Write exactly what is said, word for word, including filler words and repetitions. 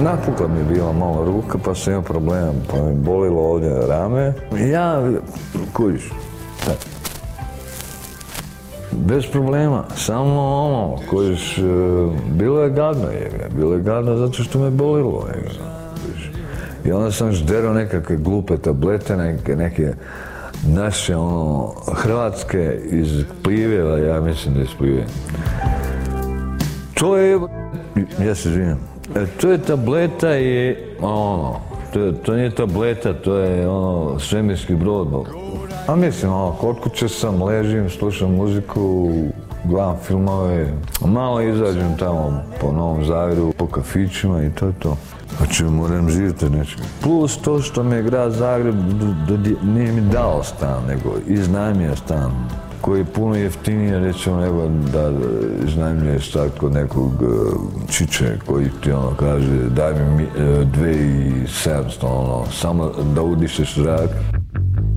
napukla mi je bila malo ruka, pa sam imao problema, pa mi bolilo ovdje rame. Ja, kužiš, tak. Bez problema, samo ono, kužiš, bilo je gadno, je, bilo je gadno zato što me bolilo, je. I onda sam žderao nekakve glupe tablete, neke, neke naše, ono, hrvatske iz Plivjeva, ja mislim da je iz Plivjeva. To je, ja se izvinjam, to je tableta i ono, to, to nije tableta, to je ono, svemirski brod. A mislim, ono, kod kuće sam, ležim, slušam muziku, gledam filmove, malo izađem tamo po Novom Zagrebu, po kafićima i to je to. Znači, moram živjeti nešto. Plus to što mi je grad Zagreb nije mi dao stan, nego iznajmio stan, koji je puno jeftinije, recimo, nego da iznajmljuješ sad kod nekog čiče koji ti ono kaže daj mi dve i sedamsto, ono, samo da udišeš zrak.